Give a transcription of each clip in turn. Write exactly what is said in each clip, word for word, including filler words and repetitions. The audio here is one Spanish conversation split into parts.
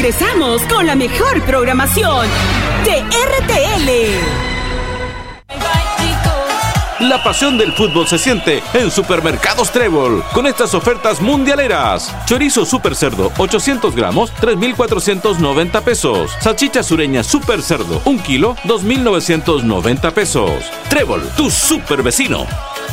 regresamos con la mejor programación de R T L. La pasión del fútbol se siente en Supermercados Trébol, con estas ofertas mundialeras. Chorizo super cerdo, ochocientos gramos, tres mil cuatrocientos noventa pesos. Salchicha sureña super cerdo, un kilo, dos mil novecientos noventa pesos. Trébol, tu super vecino.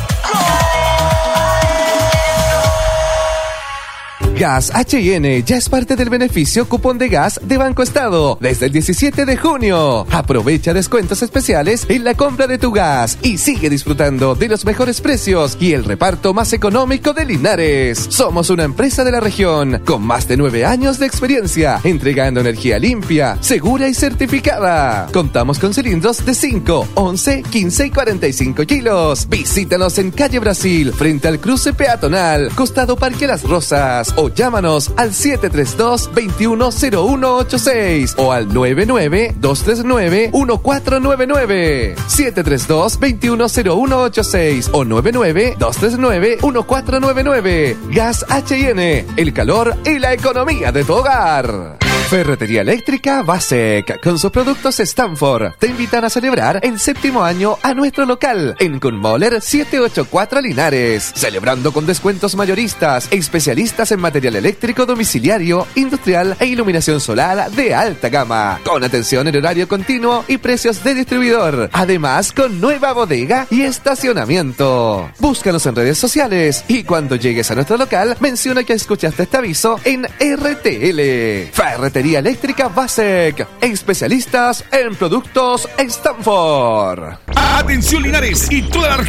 Gas H y N ya es parte del beneficio cupón de gas de Banco Estado desde el diecisiete de junio. Aprovecha descuentos especiales en la compra de tu gas y sigue disfrutando de los mejores precios y el reparto más económico de Linares. Somos una empresa de la región con más de nueve años de experiencia entregando energía limpia, segura y certificada. Contamos con cilindros de cinco, once, quince y cuarenta y cinco kilos. Visítanos en Calle Brasil, frente al cruce peatonal, costado Parque Las Rosas, o llámanos al siete tres dos, dos uno cero uno ocho seis o al nueve nueve, dos tres nueve, uno cuatro nueve nueve. siete tres dos, dos uno cero uno ocho seis o nueve nueve, dos tres nueve, uno cuatro nueve nueve. Gas H y N, el calor y la economía de tu hogar. Ferretería Eléctrica Basec, con sus productos Stanford, te invitan a celebrar el séptimo año a nuestro local en Kunmoller setecientos ochenta y cuatro Linares, celebrando con descuentos mayoristas, especialistas en material eléctrico domiciliario, industrial e iluminación solar de alta gama, con atención en horario continuo y precios de distribuidor, además con nueva bodega y estacionamiento. Búscanos en redes sociales y cuando llegues a nuestro local, menciona que escuchaste este aviso en R T L. Ferretería Eléctrica Basec, especialistas en productos Stanford. Atención Linares y toda la región.